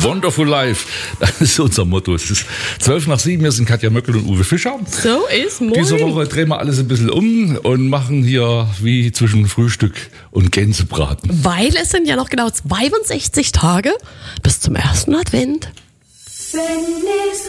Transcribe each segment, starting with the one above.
Wonderful Life. Das ist unser Motto. Es ist 7:12. Wir sind Katja Möckel und Uwe Fischer. So ist moin. Diese Woche drehen wir alles ein bisschen um und machen hier wie zwischen Frühstück und Gänsebraten. Weil es sind ja noch genau 62 Tage bis zum ersten Advent. Wenn es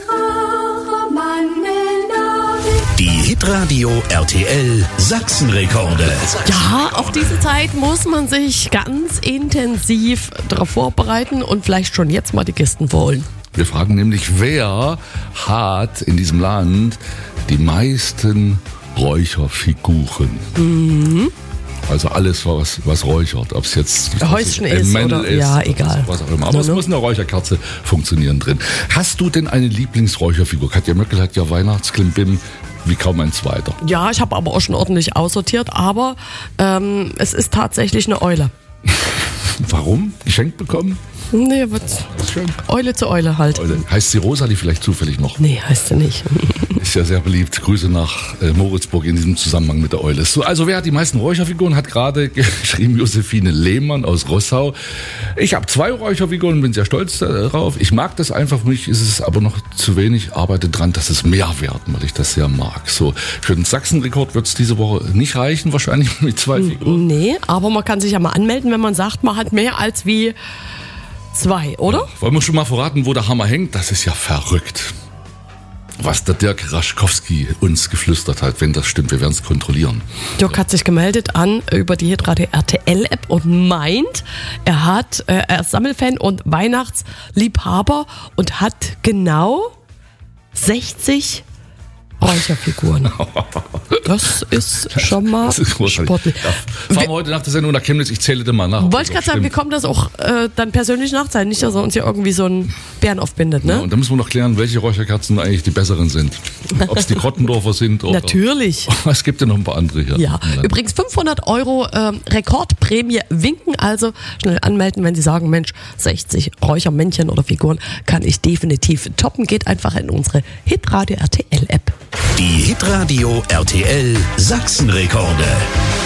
Rauchermangel Die Hitradio RTL Sachsenrekorde. Ja, auf diese Zeit muss man sich ganz intensiv darauf vorbereiten und vielleicht schon jetzt mal die Kisten holen. Wir fragen nämlich, wer hat in diesem Land die meisten Räucherfiguren? Mhm. Also alles, was räuchert, ob es jetzt Häuschen ein ist Männel oder ist, ja, oder egal. was auch immer. Aber es muss eine Räucherkerze funktionieren drin. Hast du denn eine Lieblingsräucherfigur? Katja Möckel hat ja Weihnachtsklimbim wie kaum ein zweiter. Ja, ich habe aber auch schon ordentlich aussortiert, aber es ist tatsächlich eine Eule. Warum? Geschenkt bekommen? Nee, was? Schön. Eule zu Eule halt. Eule. Heißt sie Rosa, die vielleicht zufällig noch? Nee, heißt sie nicht. Ist ja sehr beliebt. Grüße nach Moritzburg in diesem Zusammenhang mit der Eule. So, also wer hat die meisten Räucherfiguren? Hat gerade geschrieben Josephine Lehmann aus Rossau. Ich habe 2 Räucherfiguren, bin sehr stolz darauf. Ich mag das einfach, für mich ist es aber noch zu wenig. Arbeite dran, dass es mehr werden, weil ich das sehr mag. So, für den Sachsenrekord wird es diese Woche nicht reichen, wahrscheinlich mit 2 Figuren. Nee, aber man kann sich ja mal anmelden, wenn man sagt, man hat mehr als wie 2, oder? Ja, wollen wir schon mal verraten, wo der Hammer hängt? Das ist ja verrückt. Was der Dirk Raschkowski uns geflüstert hat, wenn das stimmt, wir werden es kontrollieren. Dirk hat sich gemeldet über die Hitradio RTL-App und meint, er ist Sammelfan und Weihnachtsliebhaber und hat genau 60 Räucherfiguren. Das ist schon mal sportlich. Ja, fahren wir heute nach der Sendung nach Chemnitz, ich zähle dir mal nach. Wollte ich gerade sagen, wir kommen das auch dann persönlich nachzahlen, nicht, dass er uns hier irgendwie so einen Bären aufbindet, ne? Ja, und dann müssen wir noch klären, welche Räucherkerzen eigentlich die besseren sind. Ob es die Krottendorfer sind oder... Natürlich. Es gibt ja noch ein paar andere hier. Ja, übrigens 500 € Rekordprämie winken, also schnell anmelden, wenn Sie sagen, Mensch, 60 Räuchermännchen oder Figuren kann ich definitiv toppen. Geht einfach in unsere Hitradio RTL App. Die Hitradio RTL Sachsenrekorde.